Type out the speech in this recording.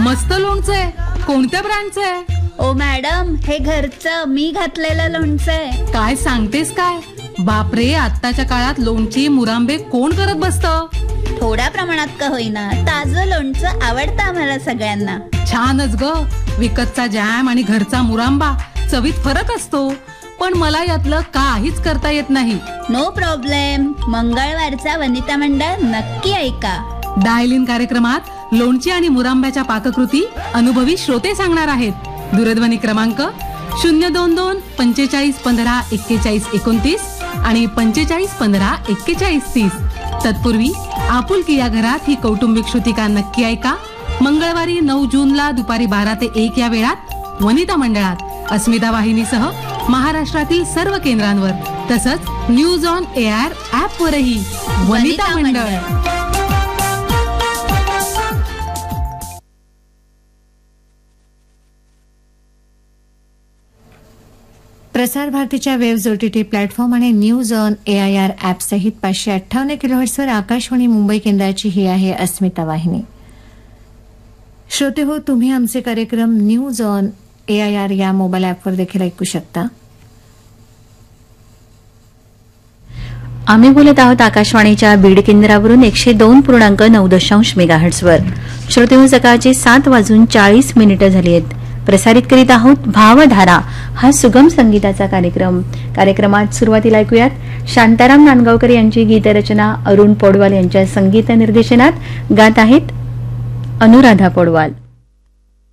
मस्त लोणचं आहे. कोणत्या ब्रँडचं आहे? ओ मॅडम, हे घरचं मी घातलेलं लोणचं आहे. काय सांगतेस काय? बापरे, आत्ताच्या काळात लोणची मुरांबे कोण करत बसतं? थोड्या प्रमाणात का होईना, ताजं लोणचं आवडतं आम्हाला सगळ्यांना. छानच ग. विकतचा जॅम आणि घरचा मुरांबा चवीत फरक असतो, पण मला यातलं काहीच करता येत नाही. No problem. मंगळवारचा वनिता मंडळ नक्की ऐका. डायल इन कार्यक्रमात लोणची आणि मुरांब्याच्या पाककृती अनुभवी श्रोते सांगणार आहेत. दूरध्वनी क्रमांक 022 45 15 41 29 आणि 45 15 41 30. तत्पूर्वी आपुलकी या घरात ही कौटुंबिक श्रुतिका नक्की ऐका. मंगळवारी 9 जूनला दुपारी 12 ते 1 या वेळात वनिता मंडळात अस्मिता वाहिनीसह महाराष्ट्रातील सर्व केंद्रांवर, तसंच न्यूज ऑन एआर ऍप वरही वनिता मंडळ. प्रसार भारतीच्या वेव्ज OTT प्लॅटफॉर्म आणि न्यूज ऑन AIR ॲप सहित 558 किलोहर्ट्जवर आकाशवाणी मुंबई केंद्राची ही आहे अस्मिता वाहिनी. श्रोते हो, तुम्ही आमचे कार्यक्रम न्यूज ऑन AIR या मोबाईल ॲपवर देखील ऐकू शकता. आम्ही बोलत आहोत आकाशवाणीच्या बीड केंद्रावरून 102.9 मेगाहर्ट्झवर. श्रोते हो, सकाळचे 7:40 झाली आहेत. प्रसारित करीत आहोत भावधारा हा सुगम संगीताचा कार्यक्रम. कार्यक्रमात सुरुवातीला ऐकूयात शांताराम नांदगावकर यांची गीतरचना अरुण पौडवाल यांच्या संगीत निर्देशनात. गात आहेत अनुराधा पौडवाल.